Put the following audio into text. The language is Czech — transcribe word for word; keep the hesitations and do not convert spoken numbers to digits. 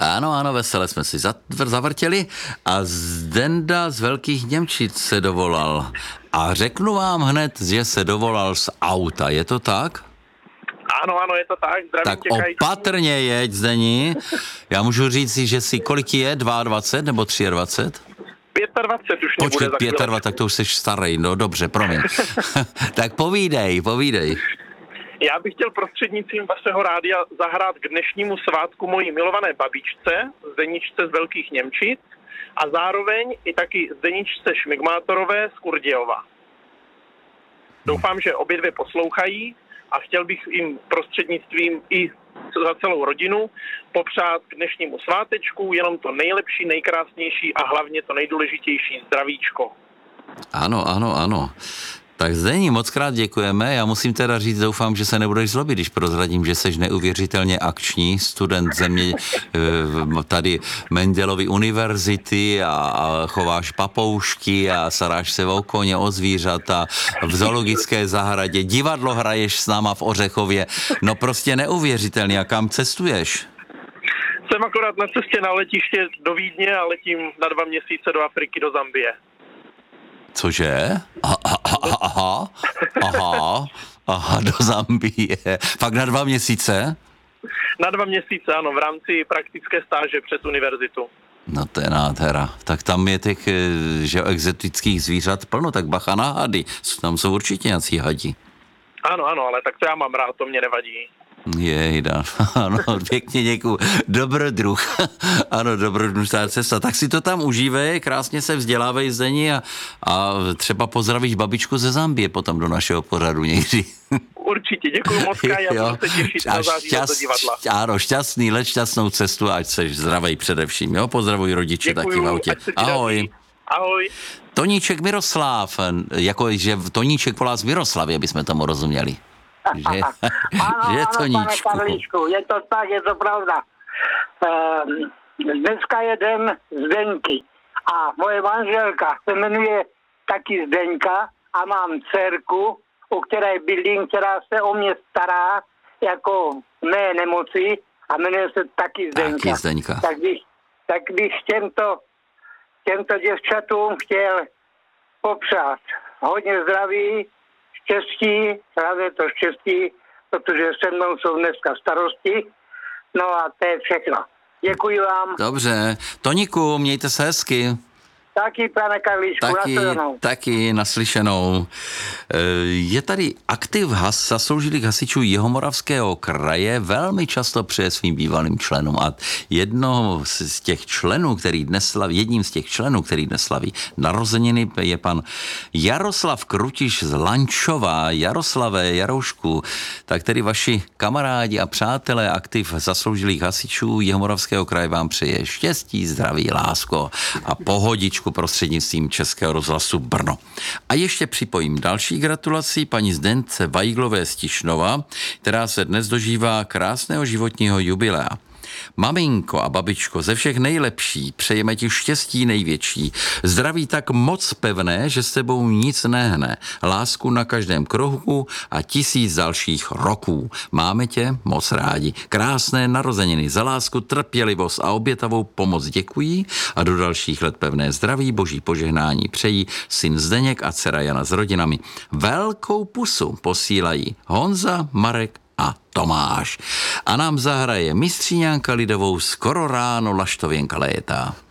Ano, ano, vesele jsme si zavrtěli a Zdenda z Velkých Němčic se dovolal. A řeknu vám hned, že se dovolal z auta, je to tak? Ano, ano, je to tak. Zdravím tak tě, Kajčí. opatrně jeď, Zdeni. Já můžu říct si, že si, kolik je, dvacet dva nebo dvacet tři? dvacet pět už Počkej, nebude za dvacet pět, tak to už jsi starý, no dobře, promiň. Tak povídej, povídej. Já bych chtěl prostřednictvím vašeho rádia zahrát k dnešnímu svátku mojí milované babičce, Zdeničce z Velkých Němčic, a zároveň i taky Zdeničce Šmigmátorové z Kurdějova. Doufám, že obě dvě poslouchají a chtěl bych jim prostřednictvím i za celou rodinu popřát k dnešnímu svátečku jenom to nejlepší, nejkrásnější a hlavně to nejdůležitější zdravíčko. Ano, ano, ano. Tak Zdení, moc krát děkujeme. Já musím teda říct, doufám, že se nebudeš zlobit, když prozradím, že jsi neuvěřitelně akční student země tady Mendelovy univerzity a, a chováš papoušky a staráš se o koně, o zvířata v zoologické zahradě. Divadlo hraješ s náma v Ořechově. No prostě neuvěřitelně. A kam cestuješ? Jsem akorát na cestě na letiště do Vídně a letím na dva měsíce do Afriky, do Zambie. Cože? Aha, aha, aha, aha, do Zambie. Fakt na dva měsíce? Na dva měsíce, ano, v rámci praktické stáže přes univerzitu. No to je nádhera. Tak tam je těch, že exotických zvířat plno, tak bacha na hady. Tam jsou určitě nějací hadi. Ano, ano, ale tak to já mám rád, to mě nevadí. Jejda, ano, pěkně děkuju. Dobrodruh, ano, dobrodružná cesta. Tak si to tam užívej, krásně se vzdělávej Zdeni a, a třeba pozdravíš babičku ze Zambie potom do našeho pořadu někdy. Určitě, děkuju moc, Kaj, já budu se těšit na září do divadla. Ano, šťastný let, šťastnou cestu, ať seš zdravej především, jo, pozdravuj rodiče. Děkuju, taky v autě. Ahoj. Ahoj. Toníček Miroslav, jako že Toníček volá z Miroslavy, aby jsme tomu rozuměli. Že, ano, že ano, Toníčku. pane Karlíčku, je to tak, je to pravda. Um, dneska je den Zdenky a moje manželka se jmenuje taky Zdenka a mám dcerku, u které bydlím, která se o mě stará jako mé nemoci a jmenuje se taky Zdenka. Taky Zdenka. Tak bych, tak bych těmto, těmto děvčatům chtěl popřát hodně zdraví, štěstí, hlavně to štěstí, protože se mnou jsou dneska starosti. No a to je všechno. Děkuji vám. Dobře. Toníku, mějte se hezky. Taky, pane Karlíčku, taky, naslyšenou. Taky naslyšenou. Je tady aktiv has, zasloužilých hasičů Jihomoravského kraje velmi často přeje svým bývalým členům a jedno z těch členů, který dnes slaví, jedním z těch členů, který dnes slaví narozeniny, je pan Jaroslav Krutiš z Lančova. Jaroslave, Jaroušku, tak tedy vaši kamarádi a přátelé aktiv zasloužilých hasičů Jihomoravského kraje vám přeje štěstí, zdraví, lásko a pohodičku prostřednictvím Českého rozhlasu Brno. A ještě připojím další gratulaci paní Zdence Vajglové z Tišnova, která se dnes dožívá krásného životního jubilea. Maminko a babičko, ze všech nejlepší, přejeme ti štěstí největší, zdraví tak moc pevné, že s tebou nic nehne, lásku na každém kroku a tisíc dalších roků. Máme tě moc rádi. Krásné narozeniny, za lásku, trpělivost a obětavou pomoc děkují a do dalších let pevné zdraví, boží požehnání přejí syn Zdeněk a dcera Jana s rodinami. Velkou pusu posílají Honza, Marek a Tomáš. A nám zahraje mistříňánka lidovou Skoro ráno laštověnka létá.